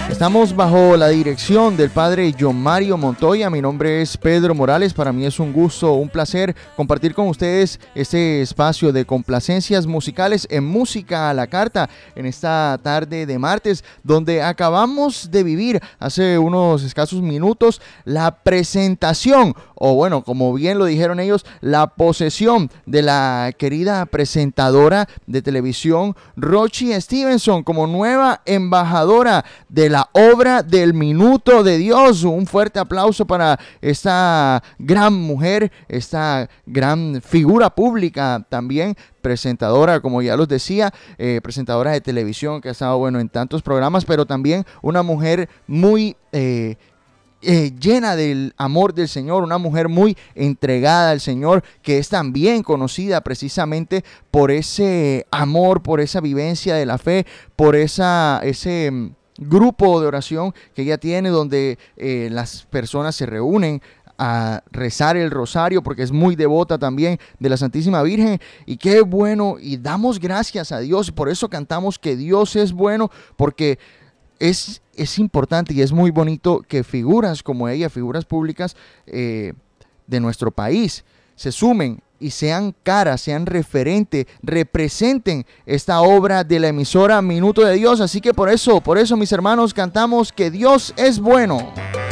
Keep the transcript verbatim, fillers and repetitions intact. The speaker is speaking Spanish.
Estamos bajo la dirección del padre John Mario Montoya. Mi nombre es Pedro Morales. Para mí es un gusto, un placer compartir con ustedes este espacio de complacencias musicales en Música a la Carta en esta tarde de martes, donde acabamos de vivir hace unos escasos minutos la presentación, o bueno, como bien lo dijeron ellos, la posesión de la querida presentadora de televisión Rochi Stevenson como nueva embajadora de la obra del Minuto de Dios. Un fuerte aplauso para esta gran mujer, esta gran figura pública también, presentadora, como ya los decía, eh, presentadora de televisión que ha estado, bueno, en tantos programas, pero también una mujer muy eh, Eh, llena del amor del Señor, una mujer muy entregada al Señor, que es también conocida precisamente por ese amor, por esa vivencia de la fe, por esa, ese mm, grupo de oración que ella tiene, donde eh, las personas se reúnen a rezar el rosario, porque es muy devota también de la Santísima Virgen. Y qué bueno, y damos gracias a Dios, por eso cantamos que Dios es bueno, porque Es, es importante y es muy bonito que figuras como ella, figuras públicas eh, de nuestro país, se sumen y sean cara, sean referente, representen esta obra de la emisora Minuto de Dios. Así que por eso, por eso mis hermanos, cantamos que Dios es bueno.